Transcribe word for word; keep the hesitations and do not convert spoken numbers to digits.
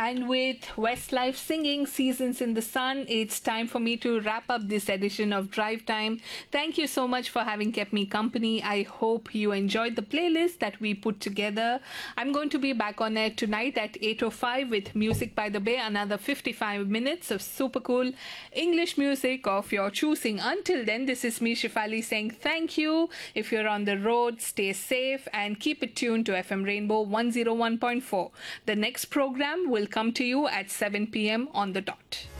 And with Westlife singing Seasons in the Sun, it's time for me to wrap up this edition of Drive Time. Thank you so much for having kept me company. I hope you enjoyed the playlist that we put together. I'm going to be back on air tonight at eight oh five with Music by the Bay, another fifty-five minutes of super cool English music of your choosing. Until then, this is me, Shifali, saying thank you. If you're on the road, stay safe and keep it tuned to F M Rainbow one oh one point four. The next program will come to you at seven p.m. on the dot.